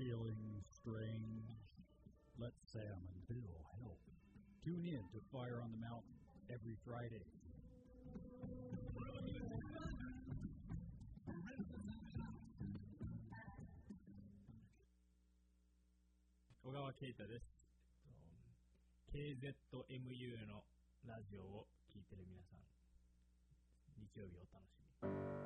Feeling strange? Let Sam and Bill help. Tune in to Fire on the Mountain every Friday. 小川啓太です。KZMU のラジオを聞いてる皆さん、日曜日お楽しみに。